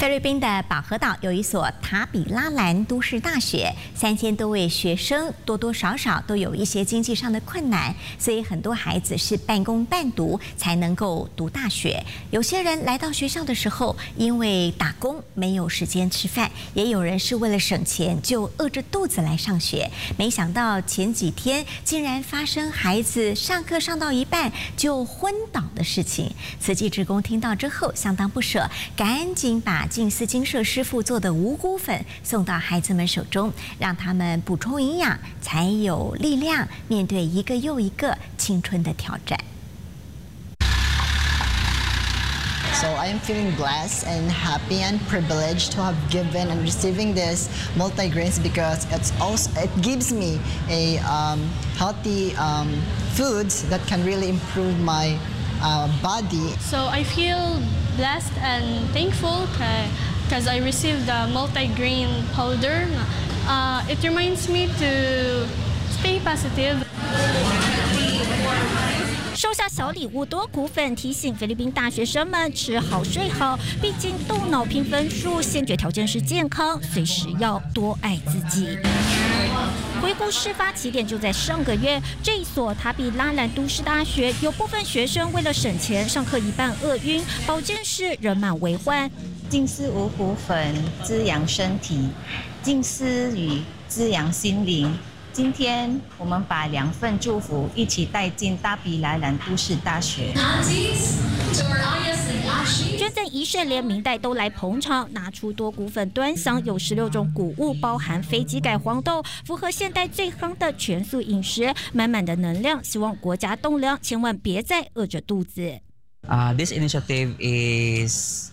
菲律宾的保和岛有一所塔比拉兰都市大学，3000多位学生多多少少都有一些经济上的困难，所以很多孩子是半工半读才能够读大学。有些人来到学校的时候，因为打工没有时间吃饭，也有人是为了省钱就饿着肚子来上学。没想到前几天竟然发生孩子上课上到一半就昏倒的事情。慈济志工听到之后相当不舍，赶紧把净思精舍师父做的五谷粉送到孩子们手中，让他们补充营养，才有力量面对一个又一个青春的挑战。 So I am feeling blessed and happy and privileged to have given and receiving this multigrains because it gives me a healthy foods that can really improve my body. So I feel blessed and thankful because I received the multigrain powder. It reminds me to stay positive. 收下小礼物多谷粉，提醒菲律宾大学生们吃好睡好。毕竟动脑拼分数，先决条件是健康，随时要多爱自己。回顾事发起点就在上个月，这一所塔比拉兰都市大学有部分学生为了省钱，上课一半饿晕，保健室人满为患。 净思五谷粉滋养身体，净思语滋养心灵。今天我们把2份祝福一起带进塔比拉兰都市大学。 捐赠仪式连明代都来捧场，拿出多谷粉端详，有16种谷物，包含非基改黄豆，符合现代最夯的全素饮食，满满的能量。希望国家栋梁千万别再饿着肚子。 This initiative is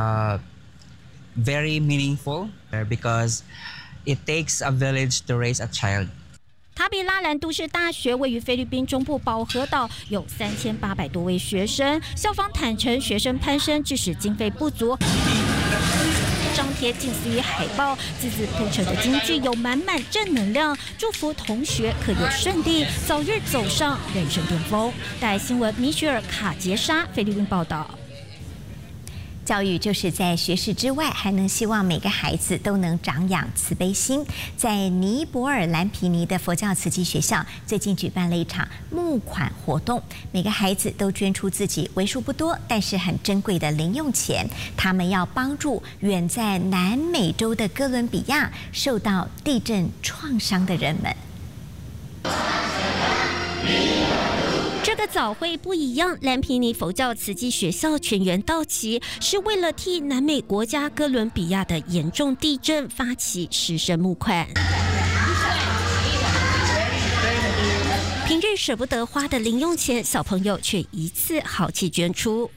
very meaningful because it takes a village to raise a child. 塔比拉兰都市大学位于菲律宾中部保和岛，有3800多位学生。校方坦承，学生攀升致使经费不足，张贴近似于海报，字字铺陈的金句有满满正能量，祝福同学课业顺利，早日走上人生巅峰。带新闻米雪尔卡杰莎菲律宾报道。 教育就是在学识之外，还能希望每个孩子都能长养慈悲心。在尼泊尔兰皮尼的佛教慈济学校，最近举办了一场募款活动，每个孩子都捐出自己为数不多但是很珍贵的零用钱，他们要帮助远在南美洲的哥伦比亚受到地震创伤的人们。 这个早会不一样，兰皮尼佛教慈济学校全员到齐，是为了替南美国家哥伦比亚的严重地震发起师生募款。平日舍不得花的零用钱，小朋友却一次豪气捐出。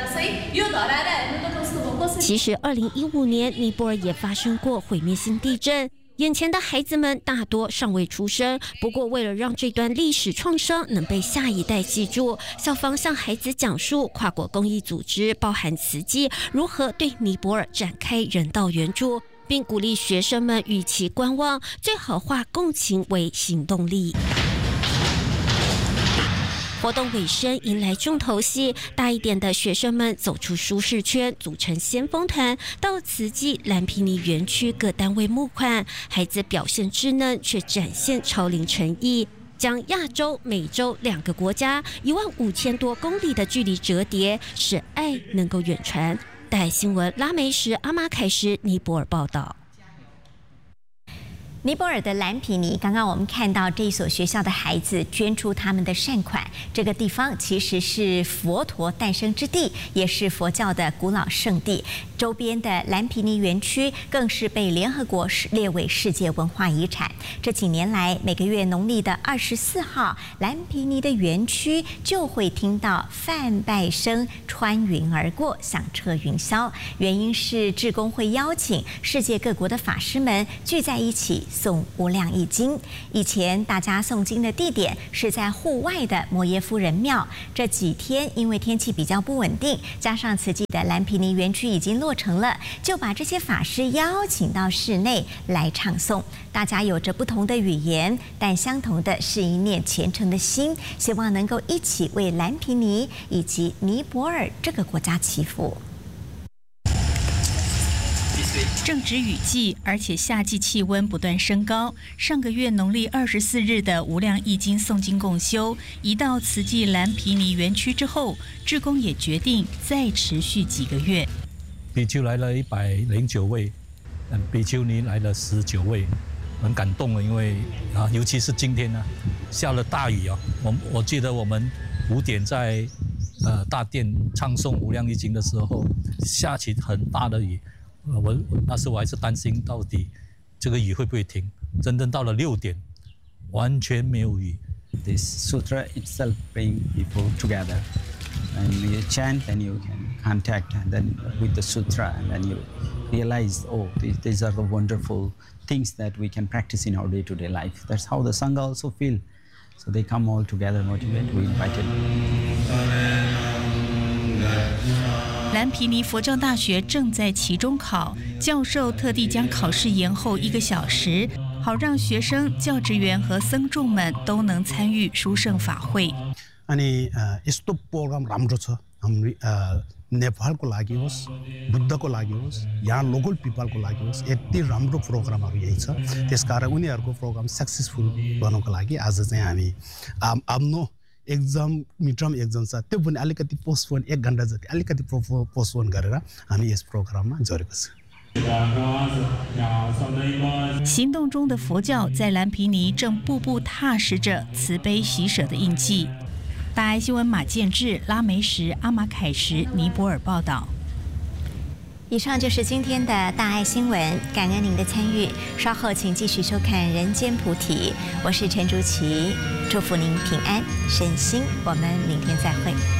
其实2015年尼泊尔也发生过毁灭性地震。眼前的孩子们大多尚未出生，不过为了让这段历史创伤能被下一代记住，校方向孩子讲述跨国公益组织包含慈济如何对尼泊尔展开人道援助，并鼓励学生们与其观望，最好化共情为行动力。活动尾声迎来重头戏，大一点的学生们走出舒适圈，组成先锋团，到慈济兰皮尼园区各单位募款。孩子表现稚嫩，却展现超龄诚意，将亚洲、美洲2个国家15000多公里的距离折叠，使爱能够远传。带新闻拉梅什阿马凯什尼泊尔报道。 尼泊尔的兰皮尼，刚刚我们看到这一所学校的孩子捐出他们的善款。这个地方其实是佛陀诞生之地，也是佛教的古老圣地。周边的兰皮尼园区更是被联合国列为世界文化遗产。这几年来，每个月农历的24号，兰皮尼的园区就会听到梵拜声穿云而过，响彻云霄。原因是志工会邀请世界各国的法师们聚在一起诵无量易经。以前大家诵经的地点是在户外的摩耶夫人庙，这几天因为天气比较不稳定，加上慈济的兰皮尼园区已经落成了，就把这些法师邀请到室内来唱诵。大家有着不同的语言，但相同的是一念虔诚的心，希望能够一起为兰皮尼以及尼泊尔这个国家祈福。 正值雨季，而且夏季气温不断升高。上个月农历24日的无量义经诵经共修，移到慈济蓝毗尼园区之后，志工也决定再持续几个月。 比丘来了109位，比丘尼来了19位，很感动了，因为尤其是今天呢，下了大雨啊。我记得我们5点在大殿唱诵无量义经的时候，下起很大的雨。那时我还是担心到底这个雨会不会停，真正到了6点，完全没有雨。 This sutra itself bring people together, and you chant, and you can contact, and then with the sutra, and then you realize, oh, these are the wonderful things that we can practice in our day-to-day life. That's how the Sangha also feel. So they come all together, motivate. We invited. 蓝毗尼佛教大学正在期中考，教授特地将考试延后1个小时，好让学生、教职员和僧众们都能参与殊胜法会。 अनि यस्तो प्रोग्राम राम्रो छ नेपालको लागि होस् बुद्धको लागि होस् यहाँ लोकल पिपलको लागि होस् यति राम्रो प्रोग्रामहरू यही छ त्यसकारण उनीहरूको प्रोग्राम सक्सेसफुल गर्नको लागि आज चाहिँ हामी आफ्नो एक्जाम मिडटर्म एक्जाम छ त्यो पनि अलिकति पोस्टपोन 1 घण्टा जति अलिकति पोस्टपोन गरेर हामी यस प्रोग्राममा जोडेको छ। 行动中的佛教在蓝毗尼正步步踏实着慈悲喜舍的印记。大爱新闻马建志、拉梅什、阿马凯什、尼泊尔报道。 以上就是今天的大爱新闻，感恩您的参与。稍后请继续收看《人间菩提》，我是陈竹琪，祝福您平安身心。我们明天再会。